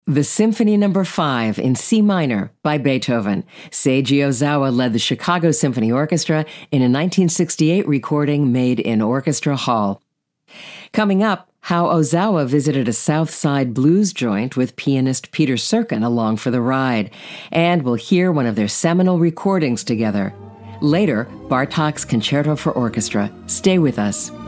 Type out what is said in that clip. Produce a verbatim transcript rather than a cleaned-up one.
The Symphony Number five in C minor by Beethoven. Seiji Ozawa led the Chicago Symphony Orchestra in a nineteen sixty-eight recording made in Orchestra Hall. Coming up, how Ozawa visited a South Side blues joint with pianist Peter Serkin along for the ride, and we'll hear one of their seminal recordings together. Later, Bartók's Concerto for Orchestra. Stay with us.